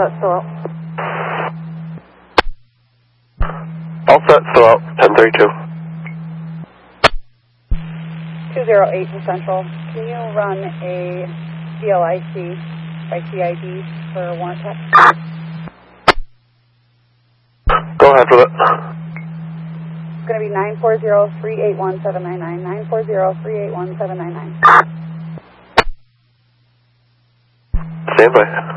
set, still out. All set, still out, 1032. 208 to Central. Can you run a CLIC by CID for warrant check? Go ahead with it. It's going to be 940-381-799. 940-381-799. Stand by.